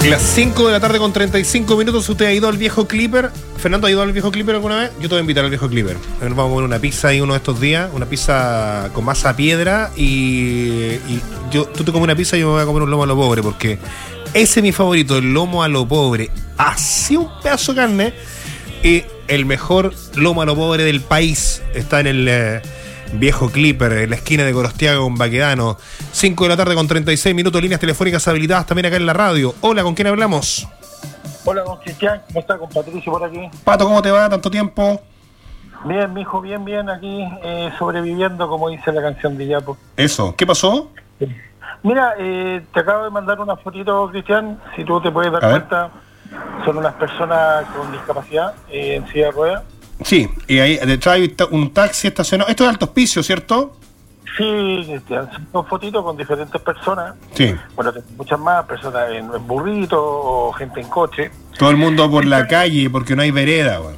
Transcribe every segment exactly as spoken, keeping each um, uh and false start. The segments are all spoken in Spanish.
Las cinco de la tarde con treinta y cinco minutos. ¿Usted ha ido al viejo Clipper? ¿Fernando ha ido al viejo Clipper alguna vez? Yo te voy a invitar al viejo Clipper. Nos vamos a comer una pizza ahí uno de estos días. Una pizza con masa a piedra. Y, y yo, tú te comes una pizza y yo me voy a comer un lomo a lo pobre. Porque ese es mi favorito, el lomo a lo pobre. Así un pedazo de carne. Y el mejor lomo a lo pobre del país está en el... Eh, Viejo Clipper, en la esquina de Gorostiaga con Baquedano. cinco de la tarde con treinta y seis minutos, líneas telefónicas habilitadas también acá en la radio. Hola, ¿con quién hablamos? Hola, don Cristian, ¿cómo está? Con Patricio por aquí. Pato, ¿cómo te va? ¿Tanto tiempo? Bien, mijo, bien, bien, aquí eh, sobreviviendo, como dice la canción de Yapo. Eso, ¿qué pasó? Mira, eh, te acabo de mandar una fotito, Cristian, si tú te puedes dar cuenta, son unas personas con discapacidad eh, en silla de ruedas. Sí, y ahí detrás hay un taxi estacionado. Esto es Alto Hospicio, ¿cierto? Sí, Cristian, son fotitos con diferentes personas. Sí. Bueno, muchas más personas en, en burrito o gente en coche. Todo el mundo por la calle porque no hay vereda, bueno.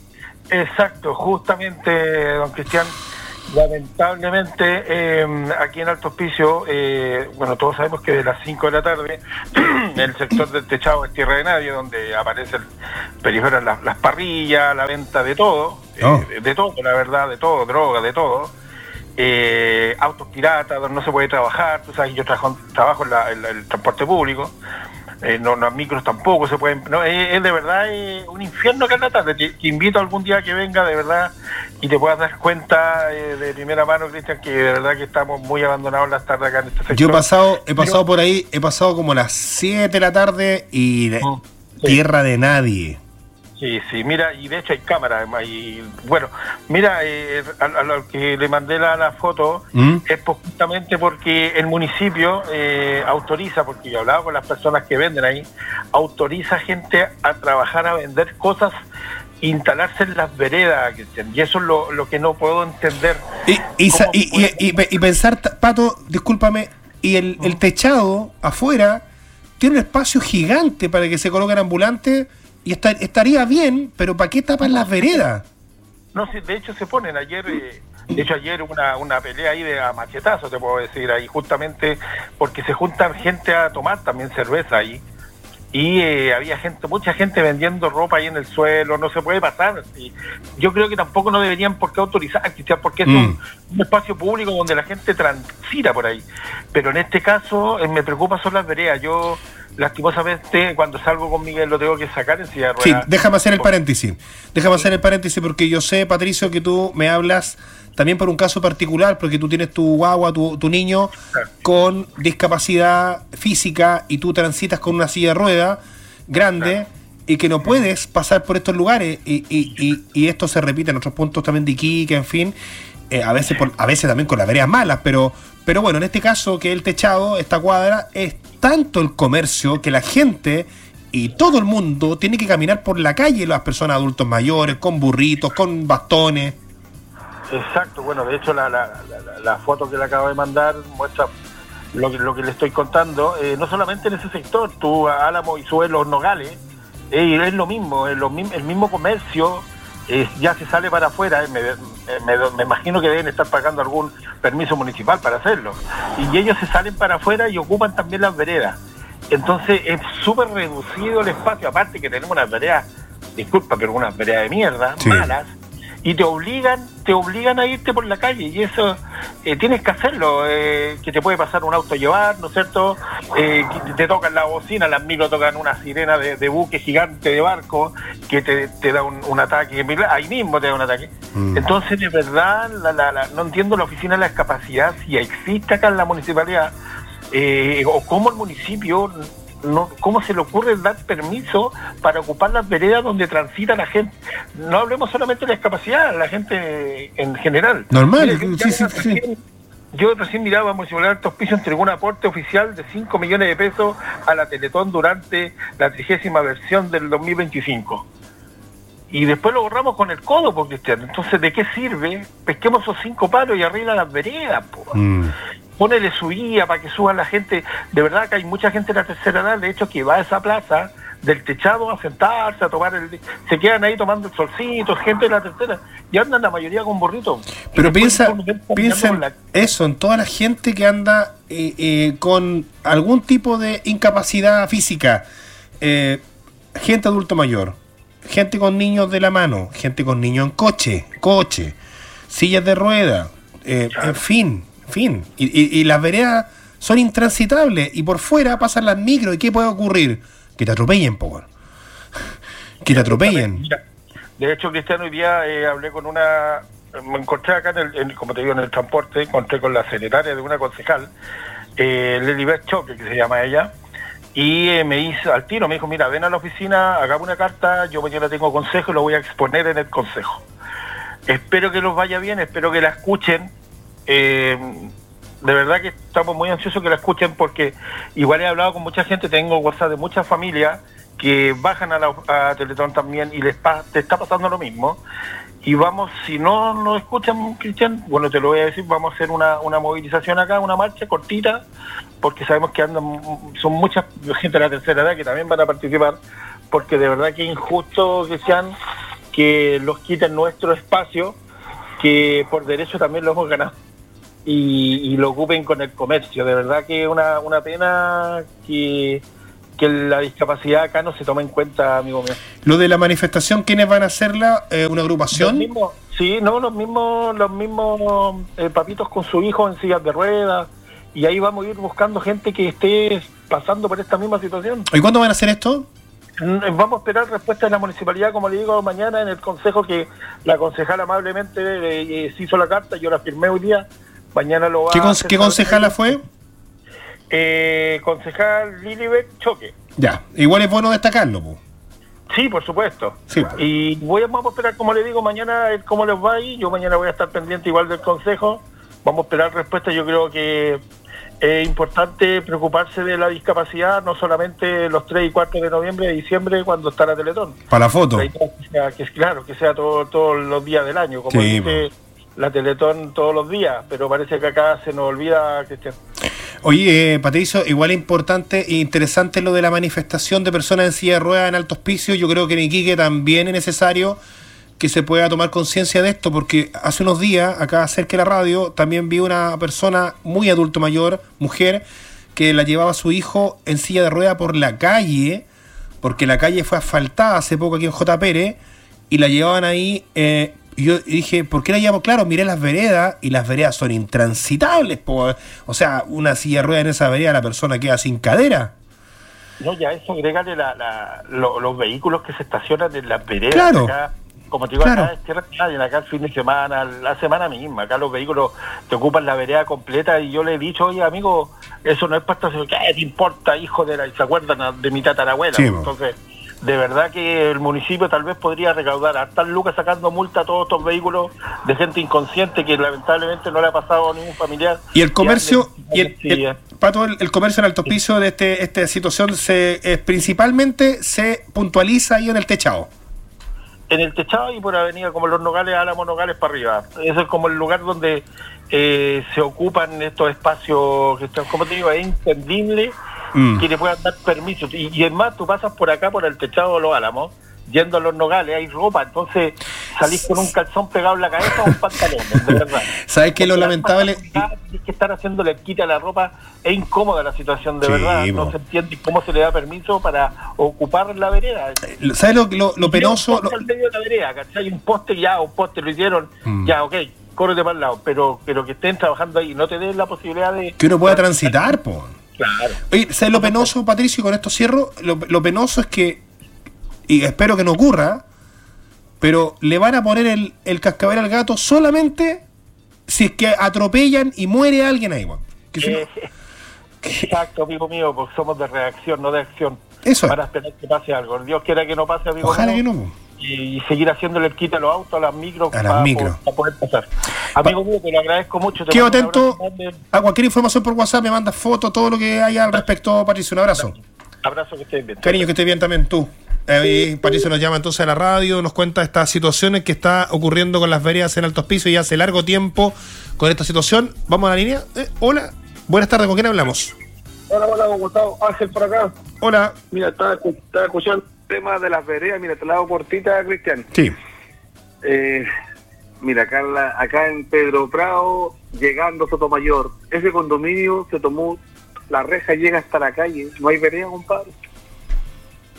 Exacto, justamente, don Cristian, lamentablemente eh, aquí en Alto Hospicio, eh, bueno, todos sabemos que de las cinco de la tarde, en el sector del techado es tierra de nadie, donde aparecen, proliferan las, las parrillas, la venta de todo, oh. eh, de, de todo, la verdad, de todo, droga, de todo, eh, autos piratas, donde no se puede trabajar. Tú sabes, yo trabajo, trabajo en, la, en la, el transporte público. Eh, no, los micros tampoco se pueden, no, es, es de verdad es un infierno que en la tarde. Te, te invito algún día que venga de verdad y te puedas dar cuenta eh, de primera mano, Cristian, que de verdad que estamos muy abandonados las tardes acá en este sector. Yo he pasado, he pasado Pero, por ahí, he pasado como las siete de la tarde y de, sí. tierra de nadie. Sí, sí, mira, y de hecho hay cámaras, y bueno, mira, eh, a, a lo que le mandé la, la foto ¿Mm? es justamente porque el municipio eh, autoriza, porque yo hablaba con las personas que venden ahí, autoriza gente a trabajar, a vender cosas, instalarse en las veredas, y eso es lo, lo que no puedo entender. Y, y, y, y, y, y pensar, Pato, discúlpame, y el, el techado afuera tiene un espacio gigante para que se coloquen ambulantes. Y está, estaría bien, pero ¿para qué tapan las veredas? No, sí, de hecho se ponen ayer, eh, de hecho ayer una, una pelea ahí de a machetazo, te puedo decir, ahí justamente porque se juntan gente a tomar también cerveza ahí. Y eh, había gente, mucha gente vendiendo ropa ahí en el suelo, no se puede pasar. Y yo creo que tampoco no deberían por qué autorizar, porque es mm. un, un espacio público donde la gente transita por ahí. Pero en este caso eh, me preocupa son las veredas. Yo lastimosamente cuando salgo con Miguel lo tengo que sacar en silla de ruedas. Sí, déjame hacer el paréntesis. Déjame hacer el paréntesis porque yo sé, Patricio, que tú me hablas también por un caso particular, porque tú tienes tu guagua, tu, tu niño con discapacidad física y tú transitas con una silla de ruedas grande claro. y que no puedes pasar por estos lugares y, y, y, y esto se repite en otros puntos también de Iquique, en fin, eh, a veces por, a veces también con las veredas malas, pero pero bueno, en este caso que el techado, esta cuadra, es tanto el comercio que la gente y todo el mundo tiene que caminar por la calle, las personas adultos mayores, con burritos, con bastones. Exacto, bueno, de hecho la, la, la, la foto que le acabo de mandar muestra lo que, lo que le estoy contando, eh, no solamente en ese sector, tú Álamo y Sube los Nogales, eh, es lo mismo, es lo, el mismo comercio, eh, ya se sale para afuera, eh, me, me, me imagino que deben estar pagando algún permiso municipal para hacerlo, y ellos se salen para afuera y ocupan también las veredas, entonces es súper reducido el espacio, aparte que tenemos unas veredas, disculpa, pero unas veredas de mierda, sí. malas, y te obligan, te obligan a irte por la calle, y eso eh, tienes que hacerlo, eh, que te puede pasar un auto a llevar, ¿no es cierto? Eh, que te tocan la bocina, las micro tocan una sirena de, de buque gigante de barco, que te, te da un, un ataque, ahí mismo te da un ataque. Mm. Entonces, de verdad, la, la, la, no entiendo la oficina de la discapacidad, si existe acá en la municipalidad, eh, o cómo el municipio... No, ¿cómo se le ocurre dar permiso para ocupar las veredas donde transita la gente? No hablemos solamente de la discapacidad, la gente en general. Normal, Mire, sí, sí, recién, sí. Yo recién miraba, Municipalidad de Alto Hospicio entregó un aporte oficial de cinco millones de pesos a la Teletón durante la trigésima versión del dos mil veinticinco. Y después lo borramos con el codo, por Cristian. Entonces, ¿de qué sirve? Pesquemos esos cinco palos y arregla las veredas, po. Mm. Ponele su guía para que suban la gente. De verdad que hay mucha gente de la tercera edad, de hecho, que va a esa plaza del techado a sentarse, a tomar el... Se quedan ahí tomando el solcito, gente de la tercera, y andan la mayoría con burritos. Pero piensa, piensa en la... eso, en toda la gente que anda eh, eh, con algún tipo de incapacidad física. eh, gente adulto mayor, gente con niños de la mano, gente con niños en coche, coche, sillas de rueda, eh, claro. en fin, en fin. Y, y, y las veredas son intransitables y por fuera pasan las micros. ¿Y qué puede ocurrir? Que te atropellen, po. Que te atropellen. De hecho, Cristiano, hoy día eh, hablé con una... Me encontré acá, en el, en, como te digo, en el transporte, encontré con la secretaria de una concejal, eh, Lelibet Choque, que se llama ella, y eh, me hizo al tiro, me dijo, mira, ven a la oficina, hagamos una carta, yo mañana tengo consejo y lo voy a exponer en el consejo. Espero que los vaya bien, espero que la escuchen. Eh, de verdad que estamos muy ansiosos que la escuchen porque igual he hablado con mucha gente, tengo WhatsApp de muchas familias que bajan a, la, a Teletón también y les pa, te está pasando lo mismo. Y vamos, si no nos escuchan, Cristian, bueno, te lo voy a decir, vamos a hacer una, una movilización acá, una marcha cortita, porque sabemos que andan, son muchas gente de la tercera edad que también van a participar, porque de verdad que es injusto, Cristian, que los quiten nuestro espacio, que por derecho también lo hemos ganado, y, y lo ocupen con el comercio. De verdad que es una, una pena que... que la discapacidad acá no se toma en cuenta, amigo mío. Lo de la manifestación, ¿quiénes van a hacerla? Eh, ¿Una agrupación? Los mismos, sí, no, los mismos los mismos eh, papitos con su hijo en sillas de ruedas, y ahí vamos a ir buscando gente que esté pasando por esta misma situación. ¿Y cuándo van a hacer esto? Vamos a esperar respuesta de la municipalidad, como le digo, mañana en el consejo, que la concejala amablemente eh, se hizo la carta, yo la firmé hoy día, mañana lo va ¿Qué, a con, ¿qué concejala fue? Eh, concejal Lilibet Choque. Ya, igual es bueno destacarlo, po. Sí, por supuesto. Sí. Y voy a, vamos a esperar, como le digo, mañana el cómo les va ahí. Yo mañana voy a estar pendiente igual del consejo. Vamos a esperar respuesta. Yo creo que es importante preocuparse de la discapacidad, no solamente los tres y cuatro de noviembre, de diciembre, cuando está la Teletón. Para la foto. Que sea, que, claro, que sea todo, todos los días del año, como sí, dice po. La Teletón todos los días, pero parece que acá se nos olvida, Cristian. Oye, eh, Patricio, igual es importante e interesante lo de la manifestación de personas en silla de ruedas en Alto Hospicio. Yo creo que en Iquique también es necesario que se pueda tomar conciencia de esto, porque hace unos días, acá cerca de la radio, también vi una persona muy adulto mayor, mujer, que la llevaba a su hijo en silla de ruedas por la calle, porque la calle fue asfaltada hace poco aquí en J. Pérez, y la llevaban ahí... Eh, Y yo dije, ¿por qué la llamo? Claro, miré las veredas y las veredas son intransitables. Po. O sea, una silla de ruedas en esa vereda, la persona queda sin cadera. No, ya eso, agrégale la, la, lo, los vehículos que se estacionan en las veredas. Claro. Acá, como te digo, claro. Acá es tierra de nadie, acá el fin de semana, la semana misma. Acá los vehículos te ocupan la vereda completa y yo le he dicho, oye, amigo, eso no es para estacionar. ¿Qué te importa, hijo de la...? Y se acuerdan de mi tatarabuela. Sí, entonces... De verdad que el municipio tal vez podría recaudar hasta lucas sacando multa a todos estos vehículos de gente inconsciente que lamentablemente no le ha pasado a ningún familiar. Y el comercio, y el, el, el, Pato, el, el comercio en Alto Hospicio de este esta situación se eh, principalmente se puntualiza ahí en el techado. En el techado y por avenida como Los Nogales, Álamo Nogales para arriba. Ese es como el lugar donde eh, se ocupan estos espacios que están, como te digo, es entendible mm. que le puedan dar permisos. Y, y es más, tú pasas por acá, por el techado de Los Álamos, yendo a Los Nogales, hay ropa, entonces salís con un calzón pegado en la cabeza o un pantalón, de verdad. ¿Sabes qué es lo lamentable? Tienes que estar haciéndole el quite a la ropa, es incómoda la situación, de sí, verdad. No bo. se entiende cómo se le da permiso para ocupar la vereda. ¿Sabes lo, lo, lo penoso? Un al medio de la vereda, ¿cachai? Un poste ya, un poste lo hicieron, mm. ya, ok, córrete para el lado, pero, pero que estén trabajando ahí, no te den la posibilidad de... Que uno pueda transitar, po. Claro. Oye, ¿sabes lo penoso, Patricio? Y con esto cierro. Lo, lo penoso es que, y espero que no ocurra, pero le van a poner el, el cascabel al gato solamente si es que atropellan y muere alguien ahí, man. Que si eh, no... Exacto, amigo mío, porque somos de reacción, no de acción. Eso. Para esperar que pase algo. Dios quiera que no pase, amigo Ojalá mío. que no. Y, y seguir haciéndole el quite a los autos, a las micros, a las micros, para poder pasar. Amigo pa mío, te lo agradezco mucho. Te quedo atento a cualquier información por WhatsApp, me mandas fotos, todo lo que haya al respecto, Patricio. Un abrazo. Abrazo, que estés bien. Cariño, que estés bien también tú. Eh, Patricio nos llama entonces a la radio, nos cuenta estas situaciones que está ocurriendo con las veredas en Alto Hospicio y hace largo tiempo con esta situación. Vamos a la línea. Eh, hola, buenas tardes, ¿con quién hablamos? Hola, hola, Gustavo, Ángel por acá. Hola. Mira, estaba, estaba escuchando el tema de las veredas, mira, te la hago cortita, Cristian. Sí. Eh, mira, acá en, la, acá en Pedro Prado, llegando a Sotomayor, ese condominio se tomó, la reja llega hasta la calle, no hay vereda, compadre.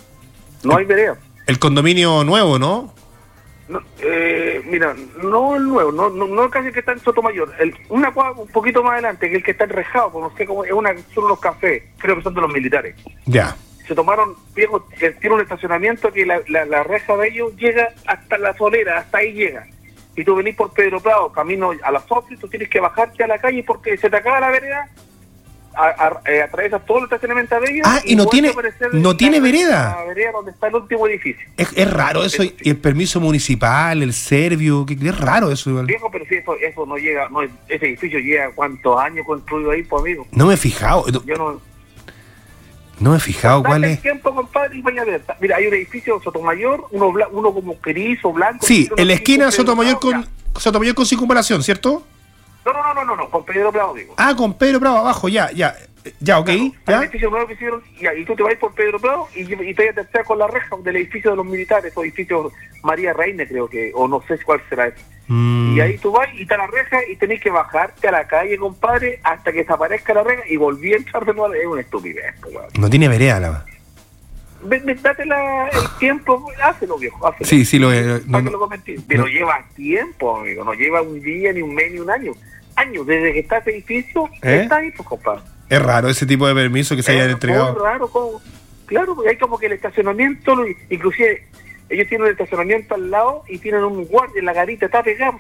No hay vereda. El condominio nuevo, ¿no? No, eh, mira, no el nuevo, no, no, no casi el que está en Sotomayor, el, una cuadra un poquito más adelante, que el que está enrejado, pues no sé cómo, es una, son unos cafés, creo que son de los militares. Ya. Se tomaron, viejo, tiene un estacionamiento que la, la, la reja de ellos llega hasta la solera, hasta ahí llega. Y tú venís por Pedro Prado, camino a la Sofri, tú tienes que bajarte a la calle porque se te acaba la vereda, a, a, eh, atraviesas todo el estacionamiento de ellos. Ah, y, y no tiene no la, tiene vereda. La vereda donde está el último edificio. Es, es raro eso, y el permiso municipal, el servio, que es raro eso igual. Viejo, pero si eso, eso no llega, no, ese edificio llega cuántos años construido ahí, pues amigo. No me he fijado. Yo no... No me he fijado cuál es. Tiempo, compadre, y vaya a ver. Mira, hay un edificio Sotomayor, uno, bla, uno como gris o blanco. Sí, en la esquina Sotomayor con Sotomayor con circunvalación, ¿cierto? No, no, no, no, no, con Pedro Prado, digo. Ah, con Pedro Prado abajo, ya, ya, ya, ok. Claro, ya. El edificio nuevo que hicieron, y, y tú te vas por Pedro Prado y, y te vas a tercer con la reja del edificio de los militares, o edificio María Reina, creo que, o no sé cuál será ese. Mm. Y ahí tú vas y está la reja y tenés que bajarte a la calle, compadre, hasta que desaparezca la reja y volví a entrar de nuevo. Es una estupidez, compadre. No tiene vereda, la Ve, ve, date la, el tiempo, hácelo, viejo, hácelo. Sí, sí, lo es. No, no, lo pero no. Lleva tiempo, amigo, no lleva un día, ni un mes, ni un año. Años, desde que está ese edificio, ¿Eh? está ahí, pues, compadre. Es raro ese tipo de permiso que se es hayan entregado. Es raro, como, claro, porque hay como que el estacionamiento, inclusive ellos tienen el estacionamiento al lado y tienen un guardia en la garita, está pegado.